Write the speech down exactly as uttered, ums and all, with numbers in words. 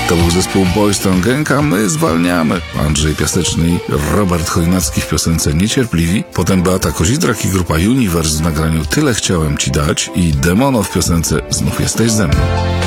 To był zespół Boys Town Gang, a my zwalniamy. Andrzej Piaseczny i Robert Chojnacki w piosence Niecierpliwi. Potem Beata Kozidrak i grupa Universe w nagraniu Tyle chciałem ci dać i Demono w piosence Znów jesteś ze mną.